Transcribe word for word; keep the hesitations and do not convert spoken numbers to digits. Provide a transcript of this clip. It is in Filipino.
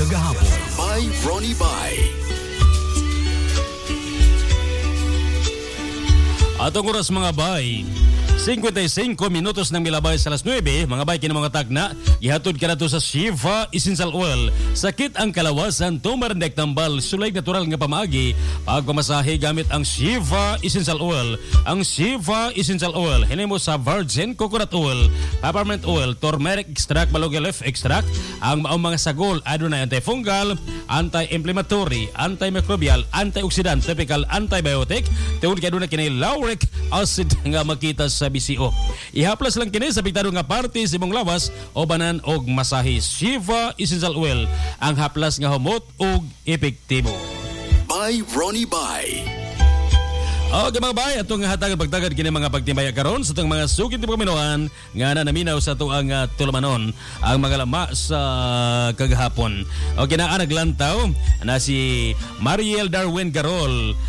kagahapon. By Ronnie Bay. Atong oras mga bay, fifty-five minutos nang milabay sa alas nuwebe, mga bay, kini mga tagna, gihatod ka na to sa Shifa Essential Oil. Sakit ang kalawasan, tumarindek tambal, sulay natural nga pamaagi, pagpamasahe gamit ang Shifa Essential Oil. Ang Shifa Essential Oil, hinimo sa virgin coconut oil, peppermint oil, turmeric extract, malunggay leaf extract, ang maong mga sagol, adunay antifungal, anti-inflammatory, antimicrobial, antioxidant, typical antibiotic, tungod kay adunay kini lauric acid nga makita sa B C O. Ihaplas lang kini sa piktado nga parte sa imong lawas o banan og masahe. Shifa Essential Oil, ang haplas nga humot og epektibo. By Ronnie Bay. Okay mga bay, atong hatag pagtagad kini mga pagtimbaya karon sa itong mga sugid ni paminuan nga na naminaw sa tuang uh, tulamanon ang mga lama sa kagahapon. Okay na naglantaw na si Mariel Darwin Garol